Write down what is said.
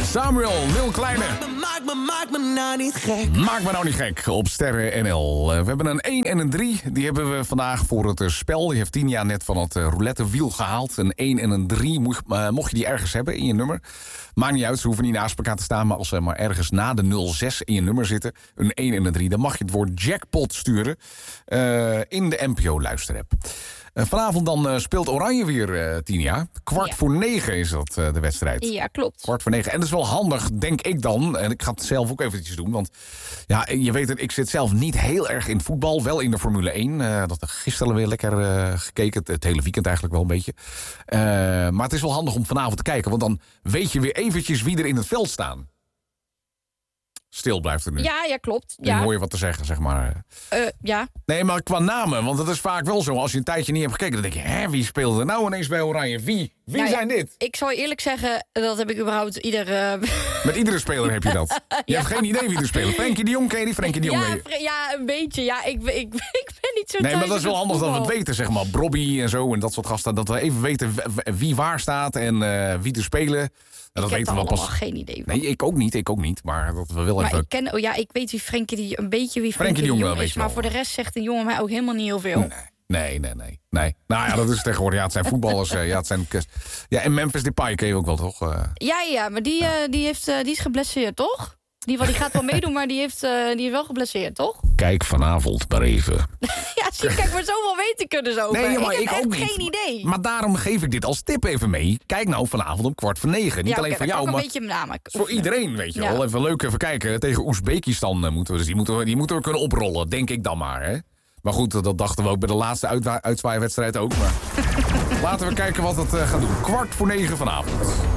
Samuel, Lil Kleine. Maak me nou niet gek. Maak me nou niet gek op Sterren NL. We hebben een 1 en een 3. Die hebben we vandaag voor het spel. Die heeft Tinia net van het roulettewiel gehaald. Een 1 en een 3. Mocht je die ergens hebben in je nummer. Maakt niet uit, ze hoeven niet naast elkaar te staan. Maar als ze maar ergens na de 06 in je nummer zitten. Een 1 en een 3. Dan mag je het woord jackpot sturen. In de NPO-luisterapp. Vanavond dan speelt Oranje weer, Tinia. 8:45 is dat de wedstrijd. Ja, klopt. 8:45. En dat is wel handig, denk ik dan. En ik ga het zelf ook eventjes doen. Want ja, je weet het, ik zit zelf niet heel erg in voetbal. Wel in de Formule 1. Dat gisteren weer lekker gekeken. Het hele weekend eigenlijk wel een beetje. Maar het is wel handig om vanavond te kijken. Want dan weet je weer eventjes wie er in het veld staan. Stil blijft er nu. Ja, klopt. Dan hoor je wat te zeggen, zeg maar. Ja. Nee, maar qua namen, want dat is vaak wel zo. Als je een tijdje niet hebt gekeken, dan denk je... wie speelde er nou ineens bij Oranje? Wie zijn dit? Ik zal je eerlijk zeggen, dat heb ik überhaupt Met iedere speler heb je dat. Je hebt geen idee wie er speelt. Frenkie de Jong, ken je die? Frenkie de Jong. Ja, een beetje. Ja, ik ben niet zo... Nee, maar dat is wel handig dat we het weten, zeg maar. Brobby en zo en dat soort gasten. Dat we even weten wie waar staat en wie er spelen. Ik heb er allemaal geen idee van. Nee, ik ook niet. Maar dat we wel maar even... ik weet wie Frenkie de Frenkie de Jong is. Maar voor de rest zegt de jongen mij ook helemaal niet heel veel. Nee. Nou ja, dat is tegenwoordig. Ja, het zijn voetballers. En Memphis Depay ken je ook wel, toch? Ja, maar die is geblesseerd, toch? Die gaat wel meedoen, maar die is wel geblesseerd, toch? Kijk vanavond maar even. Ja, zie, kijk, maar zoveel weten kunnen ze over. Nee, maar ik heb ook echt niet. geen idee. Maar daarom geef ik dit als tip even mee. Kijk nou vanavond om 8:45. Niet alleen voor jou, maar een beetje voor iedereen, weet je wel. Even leuk even kijken. Tegen Oezbekistan moeten we. Dus die moeten we kunnen oprollen, denk ik dan maar, hè. Maar goed, dat dachten we ook bij de laatste uitzwaaiwedstrijd ook. Maar laten we kijken wat het gaat doen. 8:45 vanavond.